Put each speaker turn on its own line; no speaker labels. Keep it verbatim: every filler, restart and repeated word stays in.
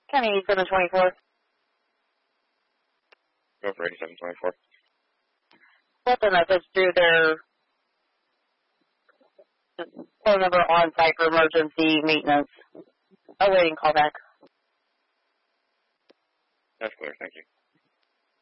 County eighty-seven twenty-four.
Go for eighty-seven twenty-four.
Left a message through their phone number on site for emergency maintenance. Awaiting callback.
That's clear, thank you.